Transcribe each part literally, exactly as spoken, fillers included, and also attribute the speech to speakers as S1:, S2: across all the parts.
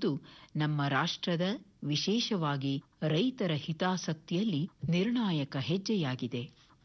S1: ಎನ್ನುವುದು ನಮ್ಮ ರಾಷ್ಟ್ರದ, ವಿಶೇಷವಾಗಿ ರೈತರ ಹಿತಾಸಕ್ತಿಯಲ್ಲಿ ನಿರ್ಣಾಯಕ ಹೆಜ್ಜೆಯಾಗಿದೆ.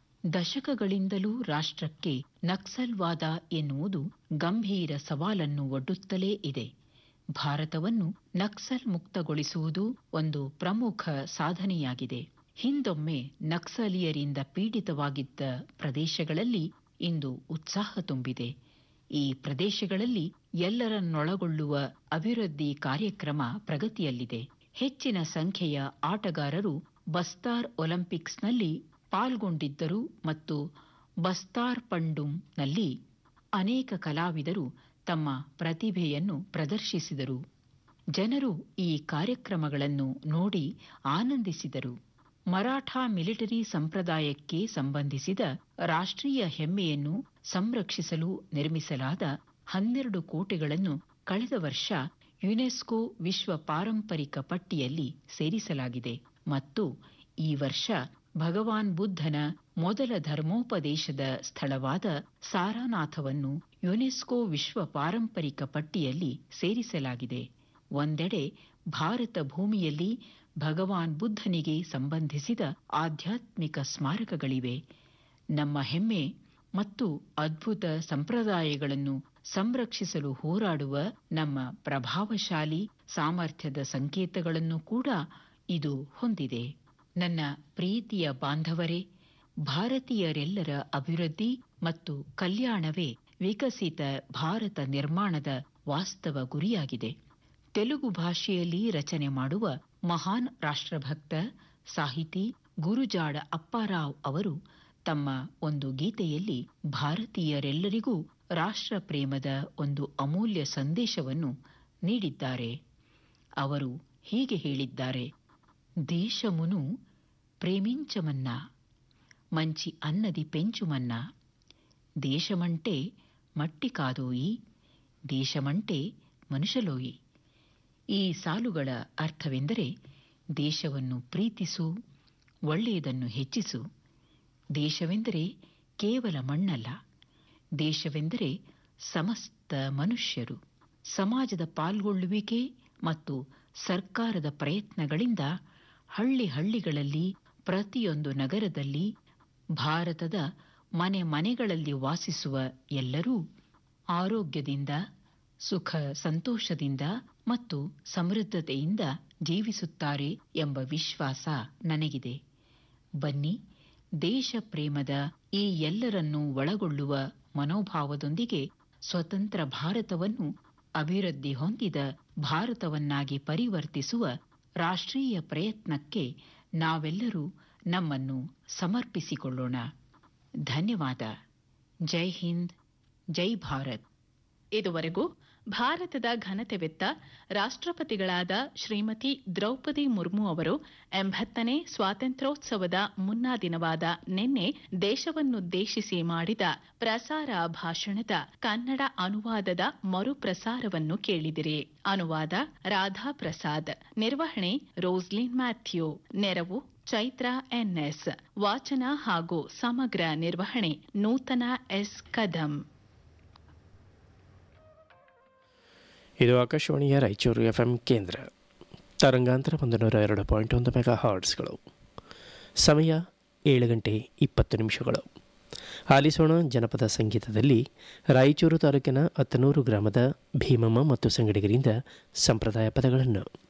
S1: ದಶಕಗಳಿಂದಲೂ ರಾಷ್ಟ್ರಕ್ಕೆ ನಕ್ಸಲ್ವಾದ ಎನ್ನುವುದು ಗಂಭೀರ ಸವಾಲನ್ನು ಒಡ್ಡುತ್ತಲೇ ಇದೆ. ಭಾರತವನ್ನು ನಕ್ಸಲ್ ಮುಕ್ತಗೊಳಿಸುವುದು ಒಂದು ಪ್ರಮುಖ ಸಾಧನೆಯಾಗಿದೆ. ಹಿಂದೊಮ್ಮೆ ನಕ್ಸಲೀಯರಿಂದ ಪೀಡಿತವಾಗಿದ್ದ ಪ್ರದೇಶಗಳಲ್ಲಿ ಇಂದು ಉತ್ಸಾಹ ತುಂಬಿದೆ. ಈ ಪ್ರದೇಶಗಳಲ್ಲಿ ಎಲ್ಲರನ್ನೊಳಗೊಳ್ಳುವ ಅಭಿವೃದ್ಧಿ ಕಾರ್ಯಕ್ರಮ ಪ್ರಗತಿಯಲ್ಲಿದೆ. ಹೆಚ್ಚಿನ ಸಂಖ್ಯೆಯ ಆಟಗಾರರು ಬಸ್ತಾರ್ ಒಲಿಂಪಿಕ್ಸ್ನಲ್ಲಿ ಪಾಲ್ಗೊಂಡಿದ್ದರು ಮತ್ತು ಬಸ್ತಾರ್ ಪಂಡುಂನಲ್ಲಿ ಅನೇಕ ಕಲಾವಿದರು ತಮ್ಮ ಪ್ರತಿಭೆಯನ್ನು ಪ್ರದರ್ಶಿಸಿದರು. ಜನರು ಈ ಕಾರ್ಯಕ್ರಮಗಳನ್ನು ನೋಡಿ ಆನಂದಿಸಿದರು. ಮರಾಠಾ ಮಿಲಿಟರಿ ಸಂಪ್ರದಾಯಕ್ಕೆ ಸಂಬಂಧಿಸಿದ ರಾಷ್ಟ್ರೀಯ ಹೆಮ್ಮೆಯನ್ನು ಸಂರಕ್ಷಿಸಲು ನಿರ್ಮಿಸಲಾದ ಹನ್ನೆರಡು ಕೋಟೆಗಳನ್ನು ಕಳೆದ ವರ್ಷ ಯುನೆಸ್ಕೋ ವಿಶ್ವ ಪಾರಂಪರಿಕ ಪಟ್ಟಿಯಲ್ಲಿ ಸೇರಿಸಲಾಗಿದೆ ಮತ್ತು ಈ ವರ್ಷ ಭಗವಾನ್ ಬುದ್ಧನ ಮೊದಲ ಧರ್ಮೋಪದೇಶದ ಸ್ಥಳವಾದ ಸಾರಾನಾಥವನ್ನು ಯುನೆಸ್ಕೋ ವಿಶ್ವ ಪಾರಂಪರಿಕ ಪಟ್ಟಿಯಲ್ಲಿ ಸೇರಿಸಲಾಗಿದೆ. ಒಂದೆಡೆ ಭಾರತ ಭೂಮಿಯಲ್ಲಿ ಭಗವಾನ್ ಬುದ್ಧನಿಗೆ ಸಂಬಂಧಿಸಿದ ಆಧ್ಯಾತ್ಮಿಕ ಸ್ಮಾರಕಗಳಿವೆ. ನಮ್ಮ ಹೆಮ್ಮೆ ಮತ್ತು ಅದ್ಭುತ ಸಂಪ್ರದಾಯಗಳನ್ನು ಸಂರಕ್ಷಿಸಲು ಹೋರಾಡುವ ನಮ್ಮ ಪ್ರಭಾವಶಾಲಿ ಸಾಮರ್ಥ್ಯದ ಸಂಕೇತಗಳನ್ನು ಕೂಡ ಇದು ಹೊಂದಿದೆ. ನನ್ನ ಪ್ರೀತಿಯ ಬಾಂಧವರೇ, ಭಾರತೀಯರೆಲ್ಲರ ಅಭಿವೃದ್ಧಿ ಮತ್ತು ಕಲ್ಯಾಣವೇ ವಿಕಸಿತ ಭಾರತ ನಿರ್ಮಾಣದ ವಾಸ್ತವ ಗುರಿಯಾಗಿದೆ. ತೆಲುಗು ಭಾಷೆಯಲ್ಲಿ ರಚನೆ ಮಾಡುವ ಮಹಾನ್ ರಾಷ್ಟ್ರಭಕ್ತ ಸಾಹಿತಿ ಗುರುಜಾಡ ಅಪ್ಪಾರಾವ್ ಅವರು ತಮ್ಮ ಒಂದು ಗೀತೆಯಲ್ಲಿ ಭಾರತೀಯರೆಲ್ಲರಿಗೂ ರಾಷ್ಟ್ರ ಪ್ರೇಮದ ಒಂದು ಅಮೂಲ್ಯ ಸಂದೇಶವನ್ನು ನೀಡಿದ್ದಾರೆ. ಅವರು ಹೀಗೆ ಹೇಳಿದ್ದಾರೆ: ದೇಶమును ప్రేమించమన్నా మంచి అన్నది పెంచుమన్నా, దేశమంటే మట్టి కాదోయి, ದೇಶమంటే ಮನುಷ್ಯಲೋಯಿ. ಈ ಸಾಲುಗಳ ಅರ್ಥವೆಂದರೆ, ದೇಶವನ್ನು ಪ್ರೀತಿಸು, ಒಳ್ಳೆಯದನ್ನು ಹೆಚ್ಚಿಸು. ದೇಶವೆಂದರೆ ಕೇವಲ ಮಣ್ಣಲ್ಲ, ದೇಶವೆಂದರೆ ಸಮಸ್ತ ಮನುಷ್ಯರು. ಸಮಾಜದ ಪಾಲ್ಗೊಳ್ಳುವಿಕೆ ಮತ್ತು ಸರ್ಕಾರದ ಪ್ರಯತ್ನಗಳಿಂದ ಹಳ್ಳಿ ಹಳ್ಳಿಗಳಲ್ಲಿ, ಪ್ರತಿಯೊಂದು ನಗರದಲ್ಲಿ, ಭಾರತದ ಮನೆ ಮನೆಗಳಲ್ಲಿ ವಾಸಿಸುವ ಎಲ್ಲರೂ ಆರೋಗ್ಯದಿಂದ, ಸುಖ ಸಂತೋಷದಿಂದ ಮತ್ತು ಸಮೃದ್ಧತೆಯಿಂದ ಜೀವಿಸುತ್ತಾರೆ ಎಂಬ ವಿಶ್ವಾಸ ನನಗಿದೆ. ಬನ್ನಿ, ದೇಶ ಪ್ರೇಮದ ಈ ಎಲ್ಲರನ್ನೂ ಒಳಗೊಳ್ಳುವ ಮನೋಭಾವದೊಂದಿಗೆ ಸ್ವತಂತ್ರ ಭಾರತವನ್ನು ಅಭಿವೃದ್ಧಿ ಹೊಂದಿದ ಭಾರತವನ್ನಾಗಿ ಪರಿವರ್ತಿಸುವ ರಾಷ್ಟ್ರೀಯ ಪ್ರಯತ್ನಕ್ಕೆ ನಾವೆಲ್ಲರೂ ನಮ್ಮನ್ನು ಸಮರ್ಪಿಸಿಕೊಳ್ಳೋಣ. ಧನ್ಯವಾದ. ಜೈ ಹಿಂದ್, ಜೈ ಭಾರತ್.
S2: ಇದುವರೆಗೂ ಭಾರತದ ಘನತೆವೆತ್ತ ರಾಷ್ಟ್ರಪತಿಗಳಾದ ಶ್ರೀಮತಿ ದ್ರೌಪದಿ ಮುರ್ಮು ಅವರು ಎಂಬತ್ತನೇ ಸ್ವಾತಂತ್ರ್ಯೋತ್ಸವದ ಮುನ್ನಾ ದಿನವಾದ ನಿನ್ನೆ ದೇಶವನ್ನುದ್ದೇಶಿಸಿ ಮಾಡಿದ ಪ್ರಸಾರ ಭಾಷಣದ ಕನ್ನಡ ಅನುವಾದದ ಮರುಪ್ರಸಾರವನ್ನು ಕೇಳಿದಿರಿ. ಅನುವಾದ ರಾಧಾ ಪ್ರಸಾದ್, ನಿರ್ವಹಣೆ ರೋಸ್ಲಿನ್ ಮ್ಯಾಥ್ಯೂ, ನೆರವು ಚೈತ್ರ ಎನ್ಎಸ್, ವಾಚನ ಹಾಗೂ ಸಮಗ್ರ ನಿರ್ವಹಣೆ ನೂತನ ಎಸ್ ಕದಂ.
S3: ಇದು ಆಕಾಶವಾಣಿಯ ರಾಯಚೂರು ಎಫ್ಎಂ ಕೇಂದ್ರ. ತರಂಗಾಂತರ ಒಂದು ನೂರ ಎರಡು ಪಾಯಿಂಟ್ ಒಂದು ಮೆಗಾ ಹಾರ್ಟ್ಸ್ಗಳು. ಸಮಯ ಏಳು ಗಂಟೆ ಇಪ್ಪತ್ತು ನಿಮಿಷಗಳು. ಆಲಿಸೋಣ ಜನಪದ ಸಂಗೀತದಲ್ಲಿ ರಾಯಚೂರು ತಾಲೂಕಿನ ಅತ್ತನೂರು ಗ್ರಾಮದ ಭೀಮಮ್ಮ ಮತ್ತು ಸಂಗಡಿಗರಿಂದ ಸಂಪ್ರದಾಯ ಪದಗಳನ್ನು.